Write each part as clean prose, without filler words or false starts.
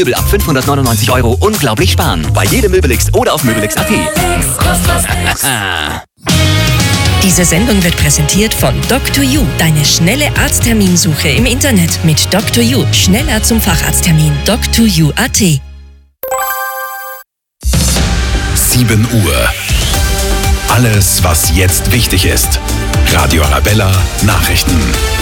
Möbel ab 599 € unglaublich sparen. Bei jedem Möbelix oder auf Möbelix.at. Diese Sendung wird präsentiert von Doc2U, deine schnelle Arztterminsuche im Internet. Mit Doc2U, schneller zum Facharzttermin. Doc2U.at. 7 Uhr. Alles, was jetzt wichtig ist. Radio Arabella Nachrichten.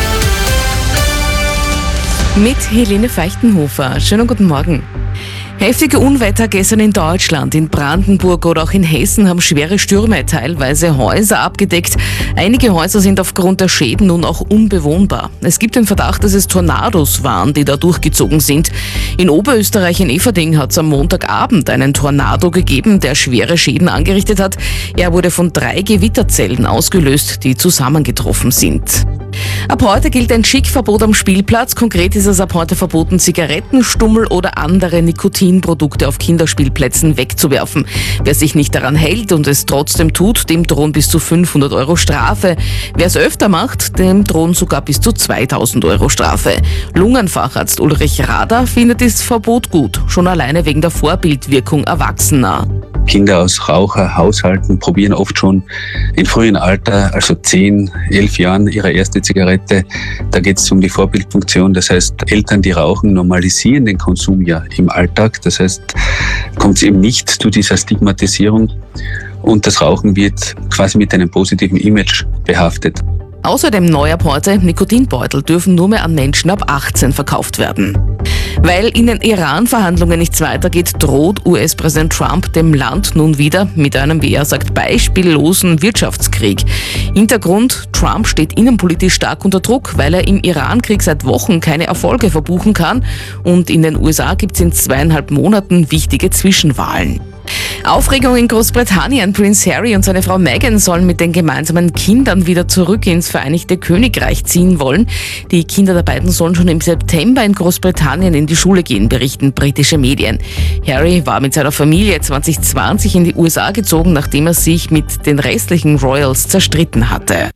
Mit Helene Feichtenhofer. Schönen guten Morgen. Heftige Unwetter gestern in Deutschland, in Brandenburg oder auch in Hessen haben schwere Stürme teilweise Häuser abgedeckt. Einige Häuser sind aufgrund der Schäden nun auch unbewohnbar. Es gibt den Verdacht, dass es Tornados waren, die da durchgezogen sind. In Oberösterreich in Eferding hat es am Montagabend einen Tornado gegeben, der schwere Schäden angerichtet hat. Er wurde von 3 Gewitterzellen ausgelöst, die zusammengetroffen sind. Ab heute gilt ein Schickverbot am Spielplatz. Konkret ist es ab heute verboten, Zigaretten, Stummel oder andere Nikotinprodukte auf Kinderspielplätzen wegzuwerfen. Wer sich nicht daran hält und es trotzdem tut, dem drohen bis zu 500 € Strafe. Wer es öfter macht, dem drohen sogar bis zu 2000 € Strafe. Lungenfacharzt Ulrich Rader findet das Verbot gut, schon alleine wegen der Vorbildwirkung Erwachsener. Kinder aus Raucherhaushalten probieren oft schon in frühem Alter, also 10, 11 Jahren, ihre erste Zigarette. Da geht es um die Vorbildfunktion. Das heißt, Eltern, die rauchen, normalisieren den Konsum ja im Alltag. Das heißt, kommt es eben nicht zu dieser Stigmatisierung und das Rauchen wird quasi mit einem positiven Image behaftet. Außerdem neu ab heute, Nikotinbeutel dürfen nur mehr an Menschen ab 18 verkauft werden. Weil in den Iran-Verhandlungen nichts weitergeht, droht US-Präsident Trump dem Land nun wieder mit einem, wie er sagt, beispiellosen Wirtschaftskrieg. Hintergrund, Trump steht innenpolitisch stark unter Druck, weil er im Iran-Krieg seit Wochen keine Erfolge verbuchen kann. Und in den USA gibt es in 2,5 Monaten wichtige Zwischenwahlen. Aufregung in Großbritannien. Prince Harry und seine Frau Meghan sollen mit den gemeinsamen Kindern wieder zurück ins Vereinigte Königreich ziehen wollen. Die Kinder der beiden sollen schon im September in Großbritannien in die Schule gehen, berichten britische Medien. Harry war mit seiner Familie 2020 in die USA gezogen, nachdem er sich mit den restlichen Royals zerstritten hatte.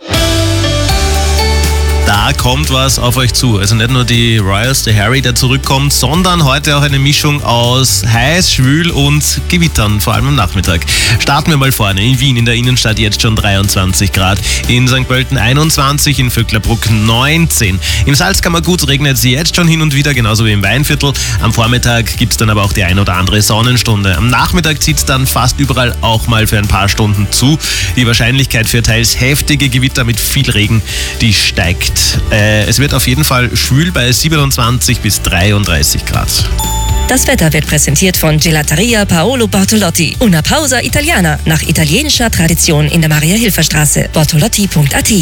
Da kommt was auf euch zu. Also nicht nur die Royals, der Harry, der zurückkommt, sondern heute auch eine Mischung aus heiß, schwül und Gewittern, vor allem am Nachmittag. Starten wir mal vorne. In Wien, in der Innenstadt, jetzt schon 23 Grad. In St. Pölten 21, in Vöcklerbruck 19. Im Salzkammergut regnet es jetzt schon hin und wieder, genauso wie im Weinviertel. Am Vormittag gibt es dann aber auch die ein oder andere Sonnenstunde. Am Nachmittag zieht es dann fast überall auch mal für ein paar Stunden zu. Die Wahrscheinlichkeit für teils heftige Gewitter mit viel Regen, die steigt. Es wird auf jeden Fall schwül bei 27 bis 33 Grad. Das Wetter wird präsentiert von Gelateria Paolo Bortolotti. Una pausa italiana, nach italienischer Tradition in der Maria-Hilfer-Straße. Bortolotti.at.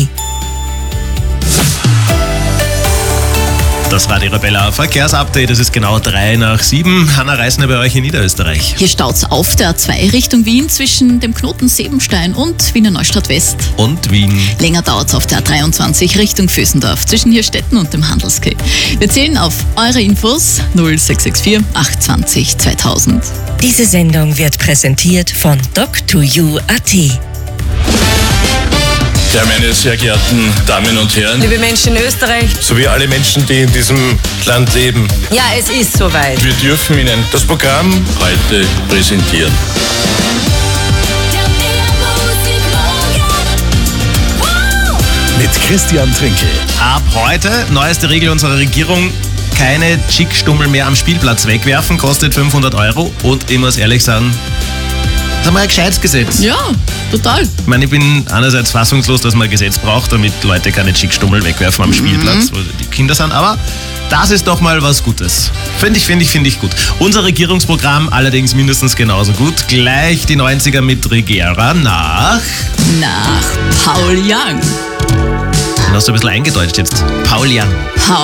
Das Radio Arabella Verkehrsupdate, es ist genau 6:03. Hanna Reisner bei euch in Niederösterreich. Hier staut's auf der A2 Richtung Wien zwischen dem Knoten Sebenstein und Wiener Neustadt West. Und Wien. Länger dauert's auf der A23 Richtung Vösendorf zwischen Hirstetten und dem Handelskeh. Wir zählen auf eure Infos 0664 820 2000. Diese Sendung wird präsentiert von Doc2U.at. Ja, meine sehr geehrten Damen und Herren, liebe Menschen in Österreich, sowie alle Menschen, die in diesem Land leben. Ja, es ist soweit. Wir dürfen Ihnen das Programm heute präsentieren. Mit Christian Trinkel. Ab heute, neueste Regel unserer Regierung, keine Chickstummel mehr am Spielplatz wegwerfen, kostet 500 € und ich muss ehrlich sagen, das ist mal ein gescheites Gesetz. Ja, total. Ich meine, ich bin einerseits fassungslos, dass man ein Gesetz braucht, damit Leute keine Chickstummel wegwerfen am Spielplatz, wo die Kinder sind, aber das ist doch mal was Gutes. Finde ich gut. Unser Regierungsprogramm allerdings mindestens genauso gut. Gleich die 90er mit Regera nach Paul Young. Den hast du ein bisschen eingedeutscht jetzt. Paul Young.